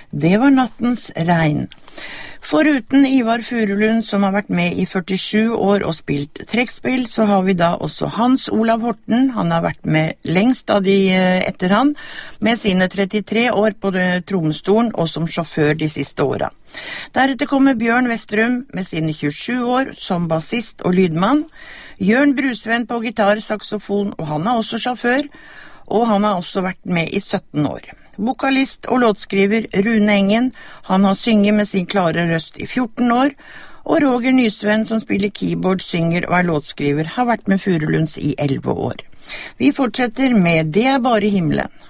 Det var Nattens regn. Foruten Ivar Furulund, som har vært med i 47 år og spilt trekkspill, så har vi da også Hans Olav Horten. Han har vært med lengst av de etter han, med sine 33 år på trommestolen og som sjåfør de siste åra. Deretter kommer Bjørn Westrum med sine 27 år som bassist og lydmann. Jørn Brusvenn på gitar, saksofon, og han er også sjåfør, og han har også vært med i 17 år. Vokalist og låtskriver Rune Engen, han har synget med sin klare røst i 14 år, og Roger Nysvenn, som spiller keyboard, synger og er låtskriver, har vært med Furulunds i 11 år. Vi fortsetter med Det er bare himmelen.